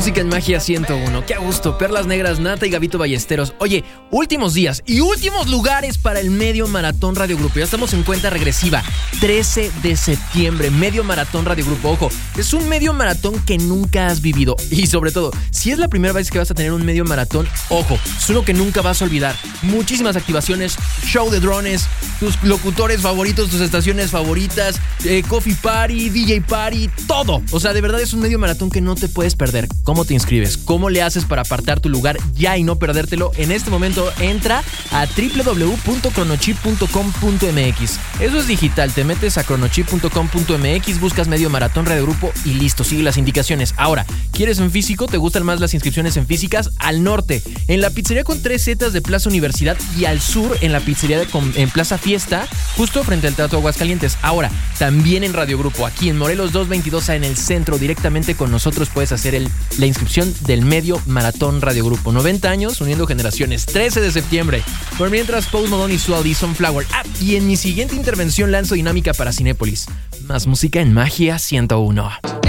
Música en Magia 101, qué a gusto, Perlas Negras, Nata y Gabito Ballesteros. Oye, últimos días y últimos lugares para el Medio Maratón Radio Grupo. Ya estamos en cuenta regresiva, 13 de septiembre, Medio Maratón Radio Grupo. Ojo, es un medio maratón que nunca has vivido. Y sobre todo, si es la primera vez que vas a tener un medio maratón, ojo, es uno que nunca vas a olvidar. Muchísimas activaciones, show de drones, tus locutores favoritos, tus estaciones favoritas, coffee party, DJ party, todo. O sea, de verdad es un medio maratón que no te puedes perder. ¿Cómo te inscribes? ¿Cómo le haces para apartar tu lugar ya y no perdértelo? En este momento entra a www.cronochip.com.mx. Eso es digital, te metes a cronochip.com.mx, buscas Medio Maratón Radio Grupo y listo, sigue las indicaciones. Ahora, ¿quieres en físico? ¿Te gustan más las inscripciones en físicas? Al norte, en la pizzería con 3 Zetas de Plaza Universidad, y al sur, en la pizzería en Plaza Fiesta, justo frente al Teatro Aguascalientes. Ahora, también en Radio Grupo, aquí en Morelos 222A en el centro, directamente con nosotros puedes hacer la inscripción del Medio Maratón Radio Grupo. 90 años uniendo generaciones, 13 de septiembre. Por mientras, Post Malone y Sualdi, Sunflower. Y en mi siguiente intervención lanzo dinámica para Cinépolis. Más música en Magia 101.